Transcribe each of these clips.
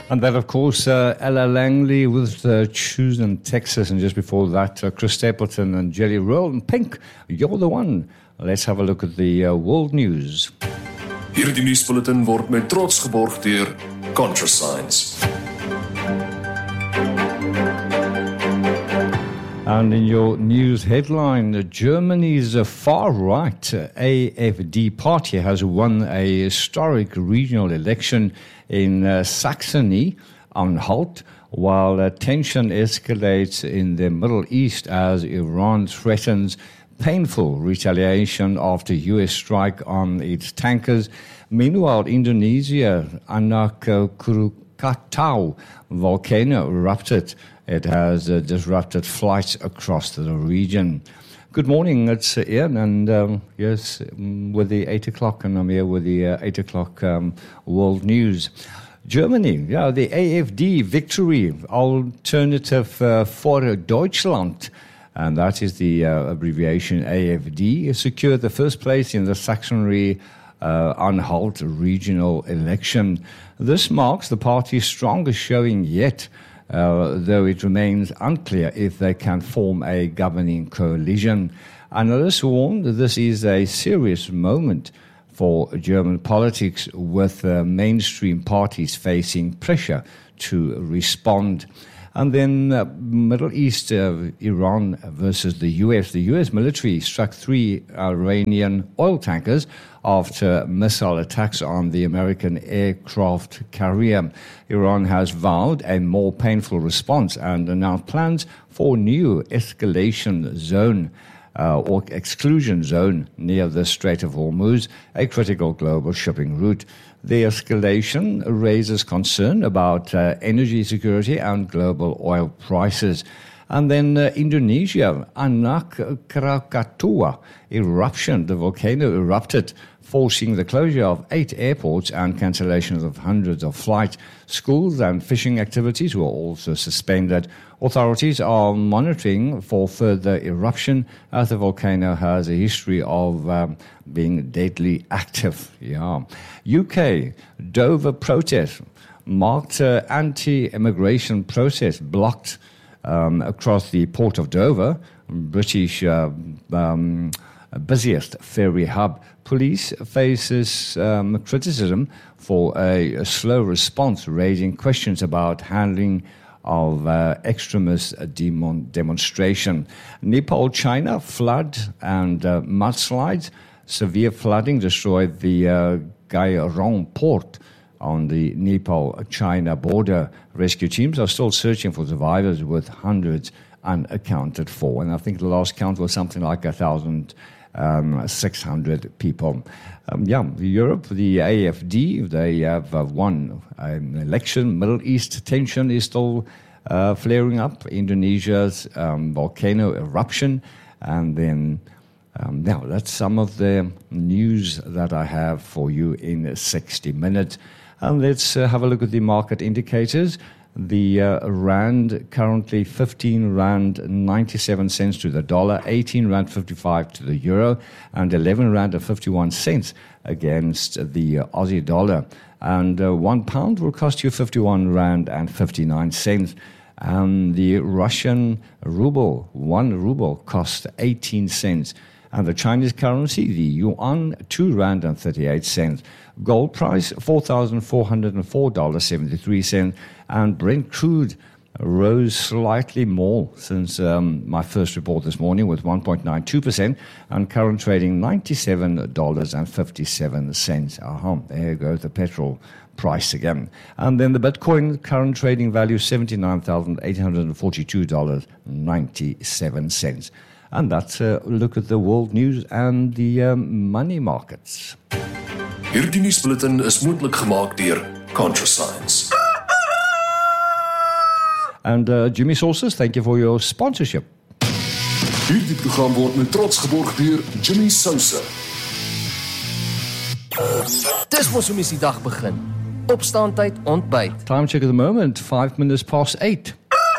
And that, of course, Ella Langley with Choosing Texas. And just before that, Chris Stapleton and Jelly Roll and Pink, You're the One. Let's have a look at the world news. Hierdie nuusbulletin word met trots geborg deur ContraScience. And in your news headline, Germany's far-right AfD party has won a historic regional election in Saxony-Anhalt, while tension escalates in the Middle East as Iran threatens painful retaliation after U.S. strike on its tankers. Meanwhile, Indonesia, Anak Krakatau volcano erupted. It has disrupted flights across the region. Good morning, it's Ian, and yes, with the 8 o'clock, and I'm here with the 8 o'clock world news. Germany, yeah, the AfD victory, Alternative for Deutschland, and that is the abbreviation AfD, secured the first place in the Saxony-Anhalt regional election. This marks the party's strongest showing yet, though it remains unclear if they can form a governing coalition. Analysts warn that this is a serious moment for German politics, with mainstream parties facing pressure to respond. And then Middle East, Iran versus the U.S. The U.S. military struck 3 Iranian oil tankers after missile attacks on the American aircraft carrier. Iran has vowed a more painful response and announced plans for a new escalation zone or exclusion zone near the Strait of Hormuz, a critical global shipping route. The escalation raises concern about energy security and global oil prices. And then Indonesia, Anak Krakatau eruption. The volcano erupted, forcing the closure of 8 airports and cancellations of hundreds of flights. Schools and fishing activities were also suspended. Authorities are monitoring for further eruption, as the volcano has a history of being deadly active. Yeah. UK, Dover protest marked anti-immigration protest blocked across the port of Dover, British busiest ferry hub. Police faces criticism for a slow response, raising questions about handling of extremist demonstration. Nepal, China, flood and mudslides. Severe flooding destroyed the Gairong port on the Nepal-China border. Rescue teams are still searching for survivors, with hundreds unaccounted for. And I think the last count was something like 1,600 people. Europe, the AfD, they have won an election. Middle East tension is still flaring up. Indonesia's volcano eruption. And then, now that's some of the news that I have for you in 60 minutes. And let's have a look at the market indicators. The rand currently 15 rand 97 cents to the dollar, 18 rand 55 to the euro, and 11 rand and 51 cents against the Aussie dollar. And 1 pound will cost you 51 rand and 59 cents. And the Russian ruble, 1 ruble costs 18 cents. And the Chinese currency, the yuan, 2 rand and 38 cents. Gold price, $4,404.73. And Brent crude rose slightly more since my first report this morning, with 1.92%, and current trading $97.57. There goes the petrol price again. And then the Bitcoin current trading value, $79,842.97. And that's a look at the world news and the money markets. Hierdie nuusbulletin is moontlik gemaak deur ContraScience. And Jimmy Sources, thank you for your sponsorship. Hierdie program word met trots geborg deur Jimmy Sousa. Dis mos hoe mens die dag begin. Opstaantyd, ontbyt. Time check at the moment, 5 minutes past 8.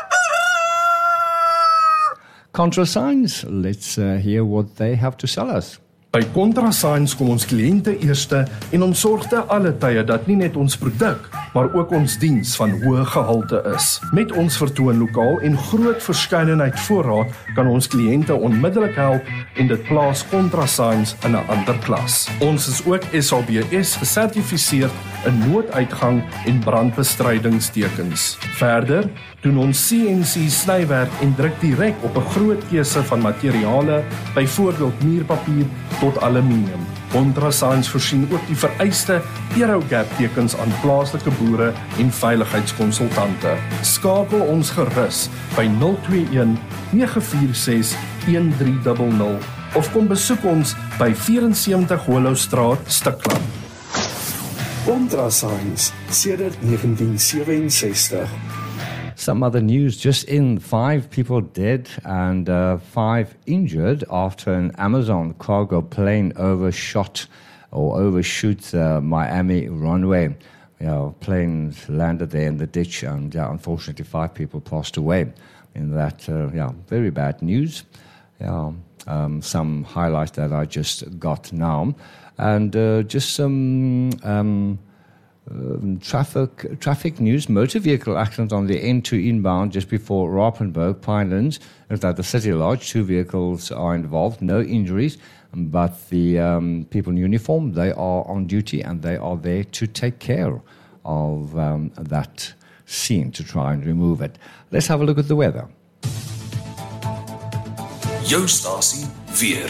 ContraScience, let's hear what they have to sell us. By ContraScience kom ons kliënte eerste en ons sorg te alle tye dat nie net ons produk, maar ook ons diens van hoë gehalte is. Met ons vertoonlokaal en groot verskeidenheid voorraad kan ons kliënte onmiddellik help en dit plaas ContraSigns in 'n ander klas. Ons is ook SABS gesertifiseer in nooduitgang en brandbestrydingstekens. Verder doen ons CNC snywerk en druk direk op 'n groot keuse van materiale, byvoorbeeld muurpapier tot aluminium. ContraSigns voorsien ook die vereiste Aerogap tekens aan plaaslike boere en veiligheidskonsultante. Skakel ons gerus by 021 946 1300 of kom besoek ons by 74 Hollowstraat, Stikland. ContraSigns sedert 1967. Some other news just in: 5 people dead and 5 injured after an Amazon cargo plane overshot or overshoots Miami runway. Planes landed there in the ditch, and unfortunately 5 people passed away in that. Very bad news. Some highlights that I just got now, and just some traffic news. Motor vehicle accident on the N2 inbound just before Rapenburg, Pinelands. It's at the City Lodge. 2 vehicles are involved, no injuries, but the people in uniform, they are on duty and they are there to take care of that scene, to try and remove it. Let's have a look at the weather. Jou stasie weer.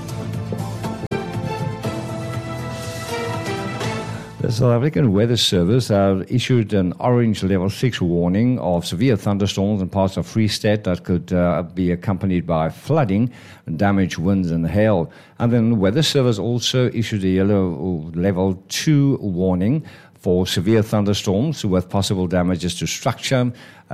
The South African Weather Service issued an orange level 6 warning of severe thunderstorms in parts of Free State that could be accompanied by flooding, damaged winds and hail. And then the Weather Service also issued a yellow level 2 warning for severe thunderstorms with possible damages to structure,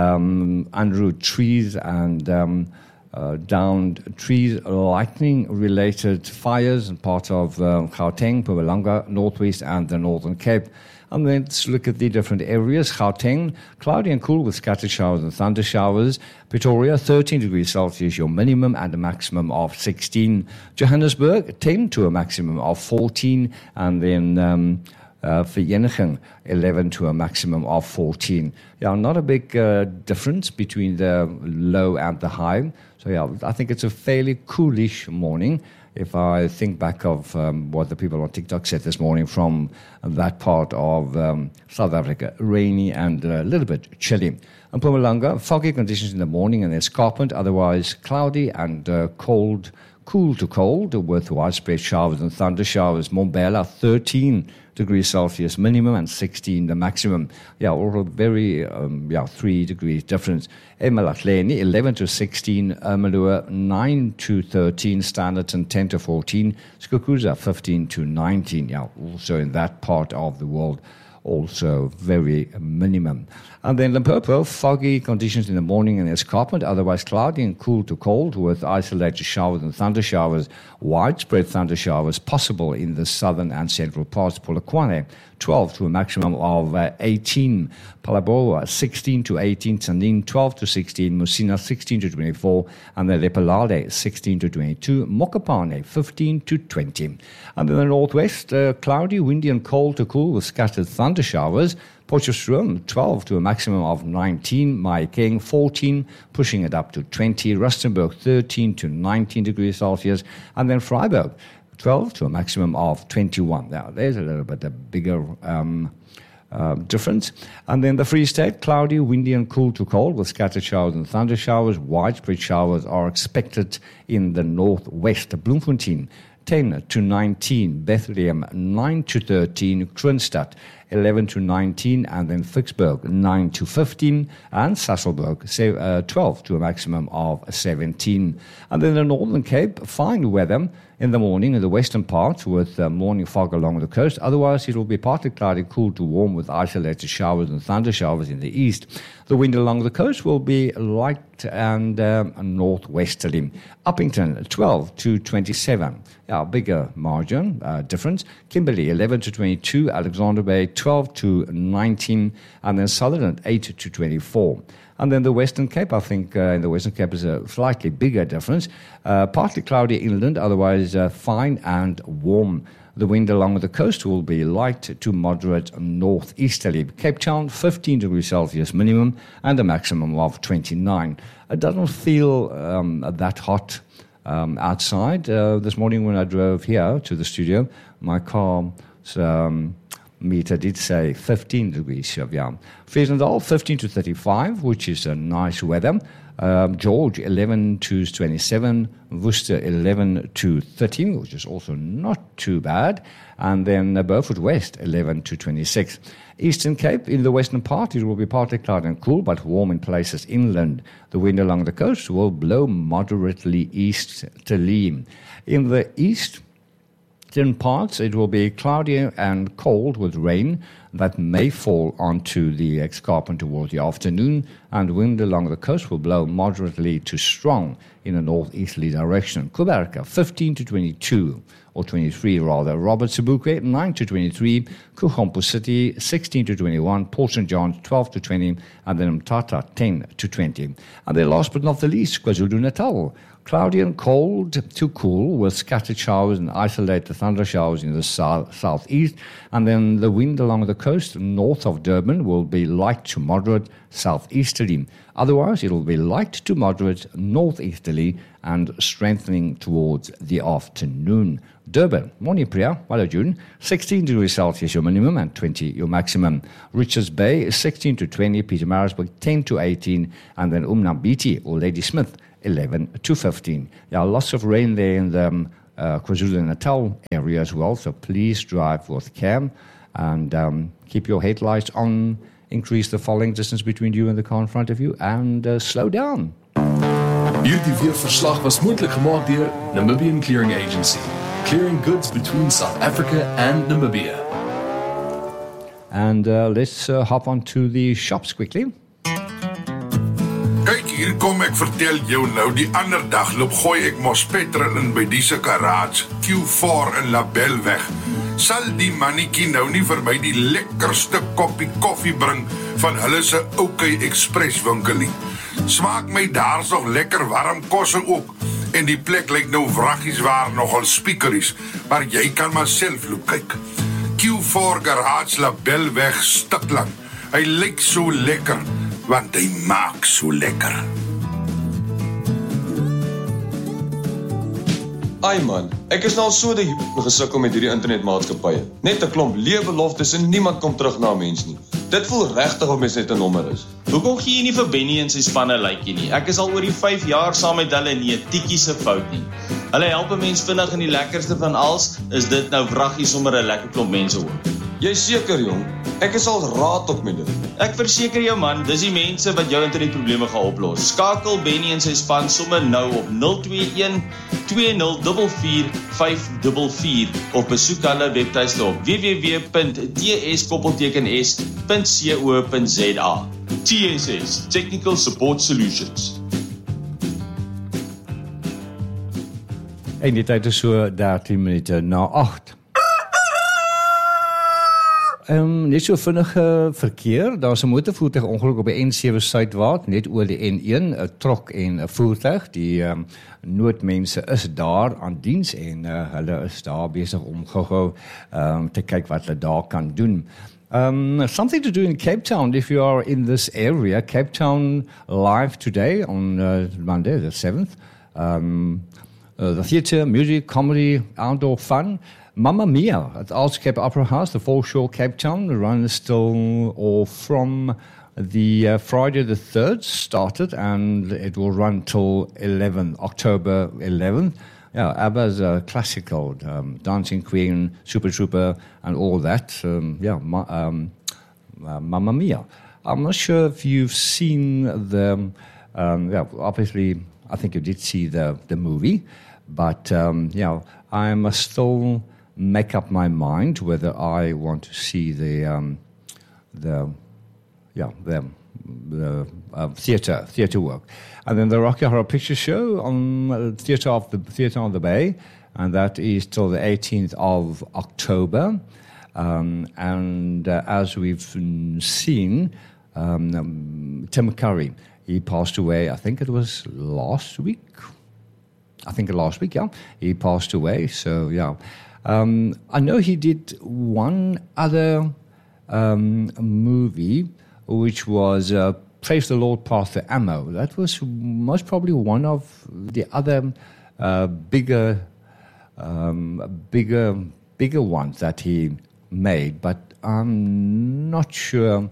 unroot trees and downed trees, lightning-related fires in parts of Gauteng, Mpumalanga, Northwest and the Northern Cape. And then let's look at the different areas. Gauteng, cloudy and cool with scattered showers and thunder showers. Pretoria, 13 degrees Celsius, your minimum, and a maximum of 16. Johannesburg, 10 to a maximum of 14. And then Vereeniging, 11 to a maximum of 14. Not a big difference between the low and the high. So I think it's a fairly coolish morning. If I think back of what the people on TikTok said this morning from that part of South Africa, rainy and a little bit chilly. And Mpumalanga, foggy conditions in the morning and escarpment, otherwise cloudy and cool to cold with widespread showers and thunder showers. Mbombela, 13 degrees Celsius minimum and 16 the maximum. All very 3 degrees difference. eMalahleni, 11 to 16. Ermelo, 9 to 13. Standerton, 10 to 14. Skukuza, 15 to 19. Also in that part of the world, also very minimum. And then Limpopo, foggy conditions in the morning and escarpment, otherwise cloudy and cool to cold with isolated showers and thunder showers. Widespread thunder showers possible in the southern and central parts. Polokwane, 12 to a maximum of 18. Phalaborwa, 16 to 18. Tzaneen, 12 to 16. Musina, 16 to 24. And then Lephalale, 16 to 22. Mokopane, 15 to 20. And in the northwest, cloudy, windy and cold to cool with scattered thunder showers. Potchefstroom, 12 to a maximum of 19. Mahikeng, 14, pushing it up to 20. Rustenburg, 13 to 19 degrees Celsius. And then Freiburg, 12 to a maximum of 21. Now, there's a little bit a bigger difference. And then the Free State, cloudy, windy and cool to cold with scattered showers and thunder showers. Widespread showers are expected in the northwest. Bloemfontein, 10 to 19. Bethlehem, 9 to 13. Kroonstad, 11 to 19, and then Vicksburg, 9 to 15, and Sasolburg, 12 to a maximum of 17. And then the Northern Cape, fine weather in the morning in the western part with morning fog along the coast. Otherwise, it will be partly cloudy, cool to warm with isolated showers and thunder showers in the east. The wind along the coast will be light and northwesterly. Uppington, 12 to 27. Bigger margin difference. Kimberley, 11 to 22. Alexander Bay, 12 to 19. And then Sutherland, 8 to 24. And then the Western Cape, I think in the Western Cape is a slightly bigger difference. Partly cloudy inland, otherwise fine and warm. The wind along the coast will be light to moderate northeasterly. Cape Town, 15 degrees Celsius minimum and a maximum of 29. It doesn't feel that hot outside. This morning when I drove here to the studio, my car's meter did say 15 degrees. Vredendal, 15 to 35, which is a nice weather. George, 11 to 27. Worcester, 11 to 13, which is also not too bad. And then Beaufort West, 11 to 26. Eastern Cape, in the western part, it will be partly cloudy and cool, but warm in places inland. The wind along the coast will blow moderately easterly. In the eastern parts, it will be cloudy and cold with rain that may fall onto the escarpment towards the afternoon, and wind along the coast will blow moderately to strong in a northeasterly direction. Kuberka, 15 to 22, or 23 rather. Robert Sobukwe, 9 to 23. Kuhompu City, 16 to 21. Port St. John's, 12 to 20. And then Mthatha, 10 to 20. And then last but not the least, KwaZulu-Natal. Cloudy and cold to cool with scattered showers and isolated thunder showers in the southeast. And then the wind along the coast north of Durban will be light to moderate southeasterly. Otherwise, it will be light to moderate northeasterly and strengthening towards the afternoon. Durban, morning Priya, hello June, 16 degrees Celsius your minimum and 20 your maximum. Richards Bay is 16 to 20, Pietermaritzburg 10 to 18, and then Umnambiti or Ladysmith 11 to 15. Yeah, lots of rain there in the KwaZulu-Natal area as well, so please drive with care and keep your headlights on, increase the following distance between you and the car in front of you, and slow down. Hierdie weerverslag was moontlik gemaak deur Namibian Clearing Agency, clearing goods between South Africa and Namibia. And let's hop on to the shops quickly. Kyk, hier kom ek vertel jou nou, die ander dag loop gooi ek mos petrol in by die se garage, Q4 in Labelweg. Sal die mannetjie nou nie vir my die lekkerste koppie koffie bring van hulle se OK Express winkelie? Smaak my daar's nog lekker warm kosse ook, en die plek lyk nou wraggies waar nogal spiekeries, maar jy kan maar self loop kyk. Q4 garage Labelweg Stikland. Hy lyk so lekker, want hy maak so lekker. Ai man, ek is nou al so gesukkel met hierdie internetmaatskappye. Net 'n klomp leebeloftes en niemand kom terug na 'n mens nie. Dit voel regtig of mens net 'n nommer is. Hoekom gee jy nie vir Benny en sy spanne likeie nie? Ek is al oor die 5 jaar saam met hulle en nie 'n tikkie se fout nie. Hulle help 'n mens vinnig en die lekkerste van alles is dit nou wraggies sommer 'n lekker klomp mense ook. Jy seker jong, ek is al raad op met dit. Ek verseker jou man, dis die mense wat jou internetprobleme gaan oplos. Skakel Benny en sy span sommer nou op 021 2044 544 of besoek hulle webtuiste op www.ts.co.za. TSS, Technical Support Solutions. En die tyd is so 13 minute na 8. Net so vinnige verkeer, daar is 'n motorvoertuig ongeluk op die N7 suidwaarts, net oor die N1, 'n trok en 'n voertuig. Die noodmense is daar aan diens en hulle is daar besig om gou te kyk wat hulle daar kan doen. Something to do in Cape Town if you are in this area. Cape Town live today on Monday the 7th. The theatre, music, comedy, outdoor fun. Mamma Mia at Arts Cape Opera House, the Foreshore, Cape Town. The run is still or from the Friday the 3rd started, and it will run till October 11th. Yeah, ABBA's classical, Dancing Queen, Super Trooper, and all that. Mamma Mia. I'm not sure if you've seen the. Obviously, I think you did see the movie, but I must still make up my mind whether I want to see the theatre work, and then the Rocky Horror Picture Show on Theatre on the Bay, and that is till the 18th of October. And as we've seen, Tim Curry, he passed away. I think it was last week. He passed away. So yeah. I know he did one other movie, which was Praise the Lord, Pass the Ammo. That was most probably one of the other bigger ones that he made, but I'm not sure.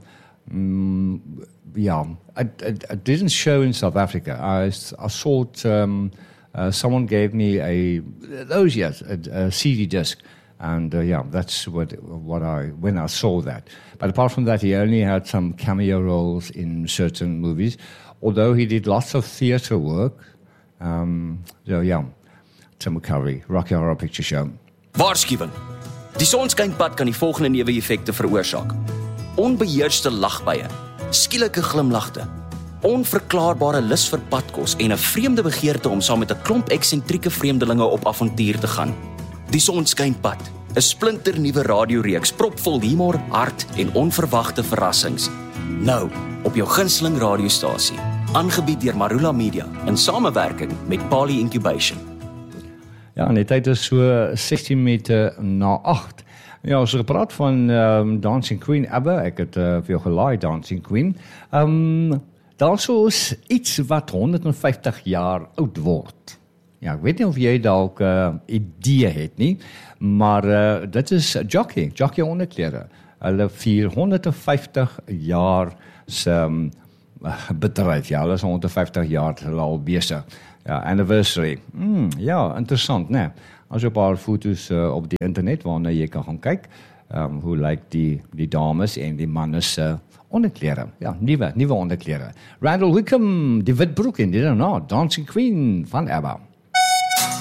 It didn't show in South Africa. I saw it, someone gave me a CD disc, and that's when I saw that. But apart from that, he only had some cameo roles in certain movies, although he did lots of theatre work. Tim McCurry, Rocky Horror Picture Show. Waarskuwing. Die sonskynpad kan die volgende neeweffekte veroorsaak. Onbeheerste lagbuie, skielike glimlagte, onverklaarbare lus vir padkos en 'n vreemde begeerte om saam met 'n klomp eksentrieke vreemdelinge op avontuur te gaan. Die sonskynpad, 'n splinternuwe radioreeks propvol humor, hart en onverwagte verrassings. Nou op jou gunsteling radiostasie, aangebied deur Marula Media in samewerking met Pali Incubation. Ja, en die tyd is so 16 minute na 8. Ja, ons het gepraat van Dancing Queen, ABBA. Ek het vir jou gelaai, Dancing Queen. Daar is iets wat 150 jaar oud word. Ja, ek weet nie of jy dalk idee het nie, maar dit is Jockey onderklere. Hulle 450 jaar se bedryf. Ja, hulle is 150 jaar al besig. Ja, anniversary. Ja, interessant, né? As jy 'n paar foto's op die internet waarna jy kan gaan kyk, hoe lyk die dames en die manne se onderklere. Ja, nuwe onderklere. Randall Wickham, die witbroek en dit daarna, Dancing Queen van ABBA.